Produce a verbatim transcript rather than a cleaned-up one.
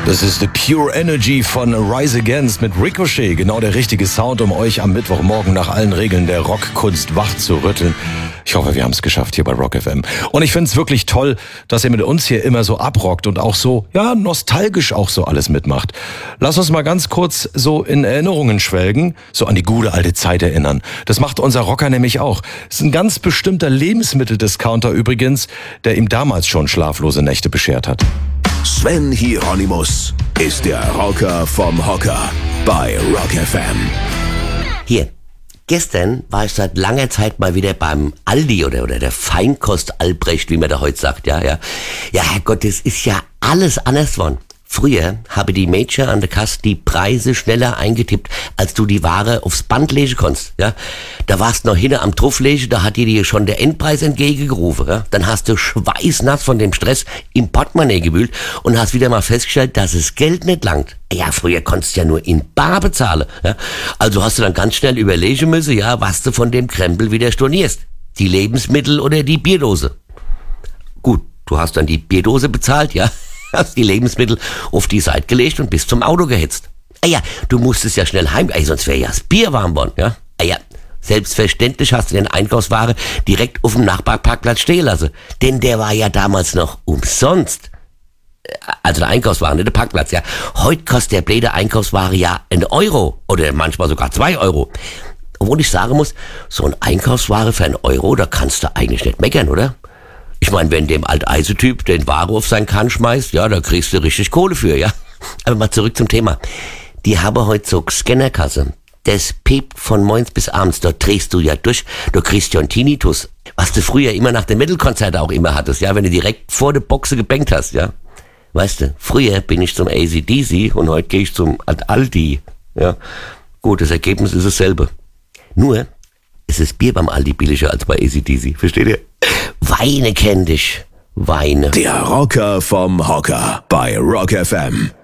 Das ist The Pure Energy von Rise Against mit Ricochet. Genau der richtige Sound, um euch am Mittwochmorgen nach allen Regeln der Rockkunst wach zu rütteln. Ich hoffe, wir haben es geschafft hier bei Rock F M. Und ich finde es wirklich toll, dass ihr mit uns hier immer so abrockt und auch so, ja, nostalgisch auch so alles mitmacht. Lass uns mal ganz kurz so in Erinnerungen schwelgen, so an die gute alte Zeit erinnern. Das macht unser Rocker nämlich auch. Es ist ein ganz bestimmter Lebensmitteldiscounter übrigens, der ihm damals schon schlaflose Nächte beschert hat. Sven Hieronymus ist der Rocker vom Hocker bei Rock F M. Hier, gestern war ich seit langer Zeit mal wieder beim Aldi oder, oder der Feinkost Albrecht, wie man da heute sagt, ja, ja. Ja, Herrgott, das ist ja alles anders worden. Früher habe die Mädchen an der Kasse die Preise schneller eingetippt, als du die Ware aufs Band legen konntest, ja. Da warst noch hinten am Truff legen, da hat dir dir schon der Endpreis entgegengerufen, ja. Dann hast du schweißnass von dem Stress im Portemonnaie gewühlt und hast wieder mal festgestellt, dass das Geld nicht langt. Ja, früher konntest du ja nur in bar bezahlen, ja. Also hast du dann ganz schnell überlegen müssen, ja, was du von dem Krempel wieder stornierst. Die Lebensmittel oder die Bierdose. Gut, du hast dann die Bierdose bezahlt, ja. Hast die Lebensmittel auf die Seite gelegt und bist zum Auto gehetzt. Ah ja, du musstest ja schnell heim, ey, sonst wäre ja das Bier warm worden, ja. Ah ja, selbstverständlich hast du den Einkaufsware direkt auf dem Nachbarparkplatz stehen lassen. Denn der war ja damals noch umsonst. Also der Einkaufswagen, nicht der Parkplatz, ja. Heute kostet der blöde Einkaufsware ja einen Euro oder manchmal sogar zwei Euro. Obwohl ich sagen muss, so ein Einkaufsware für einen Euro, da kannst du eigentlich nicht meckern, oder? Ich meine, wenn dem Alteisetyp den Ware auf seinen Kahn schmeißt, ja, da kriegst du richtig Kohle für, ja. Aber mal zurück zum Thema. Die haben heute so Scannerkasse. Das piept von morgens bis abends. Dort drehst du ja durch. Du kriegst ja einen Tinnitus. Was du früher immer nach dem Metal-Konzert auch immer hattest, ja, wenn du direkt vor der Boxe gebankt hast, ja. Weißt du, früher bin ich zum A C D C und heute gehe ich zum Aldi, ja. Gut, das Ergebnis ist dasselbe. Nur, es ist Bier beim Aldi billiger als bei A C D C. Versteht ihr? Weine kenn dich. Weine. Der Rocker vom Hocker bei Rock F M.